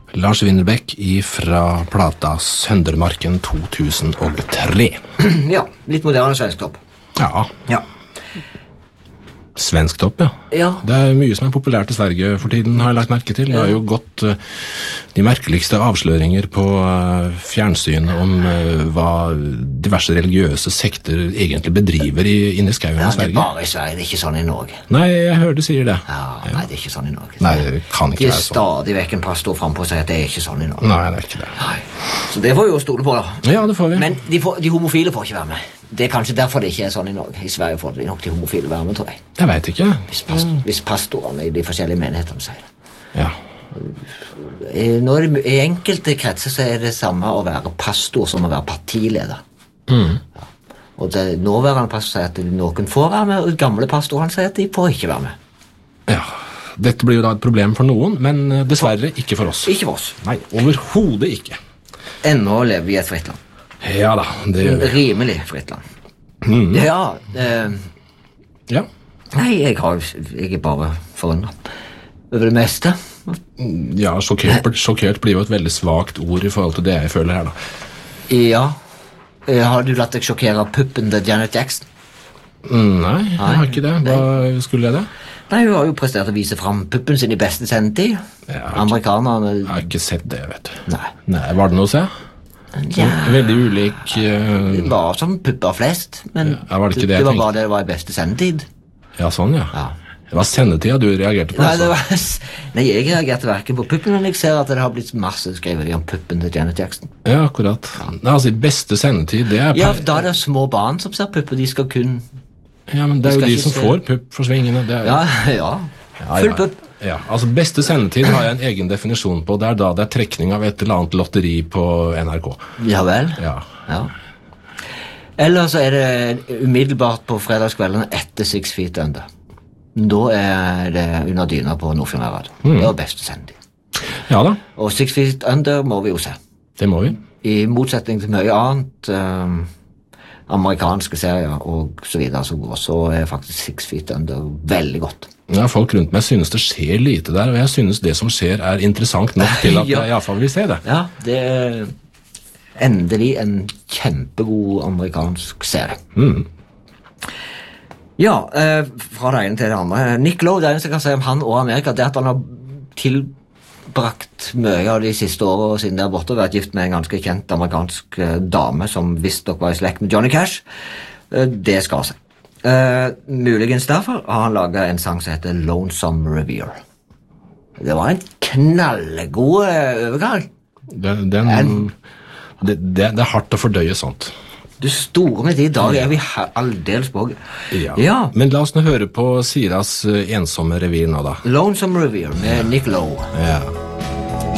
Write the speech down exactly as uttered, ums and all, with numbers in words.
Lars Winnerbäck fra plata Søndermarken to tusen og tre. Ja, litt moderne svensk topp. Ja. Ja. Svensk topp, ja. Ja. Det er mye som er populært i Sverige for tiden, har jeg lagt merke til. Det har jo gått uh, de merkeligste avsløringer på uh, fjernsyn om uh, hva diverse religiøse sekter egentlig bedriver i, inne i skauen Ja, i Sverige. det er bare i Sverige, det er ikke sånn i Norge. Nei, jeg hører du sier det. Ja, nei, det er ikke sånn i Norge. Nei, det kan ikke De er være sånn. stadig vekk en pastor frem på å si at det er ikke sånn i Norge. Nei, det er ikke det. Nei. Så det får vi jo stole på da. Ja, det får vi. Men de, får, de homofile får ikke være med. Det er kanskje derfor det ikke er sånn i Norge. I Sverige får de nok de homofile være med, tror jeg. Jeg vet ikke. Hvis, past, hvis pastorene i de forskjellige menighetene sier det. Ja. I, nå er det, I enkelte kretser så er det samme å være pastor som å være partileder. Mm. Ja. Og det nåværende pastor sier at noen får være med, og gamle pastoren sier at de får ikke være med. Ja. Dette blir jo da et problem for noen, men dessverre ikke for oss. Ikke for oss. Nei, overhodet ikke. Ennå lever vi i et fritt land. Ja da, det gjør vi. Rimelig fritt land. Mm. Ja, eh, Ja. nei, jeg, har, jeg er bare forundret over det meste. Ja, sjokkert, sjokkert blir jo et veldig svagt ord i forhold til det jeg føler her da. Ja, eh, har du latt deg sjokkere av puppen til Janet Jackson? Mm, nei, jeg har ikke det. Hva skulle jeg det? Nei, hun har jo prestert å vise frem puppen sin i beste sendetid. Jeg har, Amerikanerne... jeg har ikke sett det, vet du. Nei. Nei, var det noe å se? Ja, Veldig ulik uh, det var som pupper flest, men Ja, var det ikke det jeg det var tenkte? bare det det var i beste sendetid. Ja, sånn, ja. Ja. Det var sendetida du reagerte på, Nei, det altså. var, nei, jeg reagerte hverken på puppen, men jeg ser at det har blitt masse skrevet om puppen til Janet Jackson. Ja, akkurat. Nei, altså, beste sendetid, det er... Ja, da er det små barn som ser pupper, de skal kun... Ja, men det er skal jo de ikke som se- får pupp for svingene. Det er jo... Ja, ja, Ja, full ja. pupp. Ja, altså beste sendetid har jeg en egen definisjon på. Det er da det er trekning av et eller annet lotteri på N R K. Ja vel. Ja. Ja. Eller så er det umiddelbart på fredagskveldene etter Six Feet Under. Da er det under dyna på Nordfjordarad. Mm. Det er beste sendetid. Ja da, Og Six Feet Under må vi jo se. det må vi. I motsetning til mye annet um, amerikanske serier og så videre så går, så er faktisk Six Feet Under veldig godt. Ja, folk rundt meg synes det skjer lite der, og jeg synes det som skjer er interessant nok til at Ja. jeg i hvert fall vil se det. Ja, det er endelig en kjempegod amerikansk serie. Mm. Ja, eh, fra det ene til det andre. Nick Lowe, det eneste jeg kan si om han og Amerika, det er at han har tilbrakt mye av de siste årene siden der borte, vært gift med en ganske kjent amerikansk eh, dame som visst nok var i slekt med Johnny Cash. Eh, det skal seg. Uh, muligens derfor har han laget en sang som heter Lonesome Riviera. Det var en knallgod uh, overgang. Det, den, En- det, det, det er hardt å fordøye sånt. Du store med det i dag er vi he- aldeles på. Ja. Ja, Men la oss nå høre på Siras eh, ensomme revir nå da. Lonesome Riviera med Nick Lowe. Ja.